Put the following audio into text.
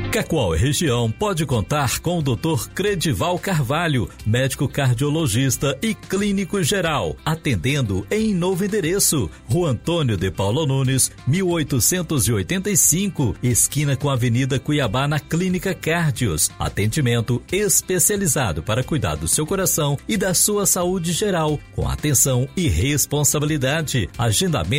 Cacoal e região pode contar com o Dr. Credival Carvalho, médico cardiologista e clínico geral, atendendo em novo endereço, Rua Antônio de Paula Nunes, 1885, esquina com a Avenida Cuiabá, na Clínica Cardios. Atendimento especializado para cuidar do seu coração e da sua saúde geral, com atenção e responsabilidade. Agendamento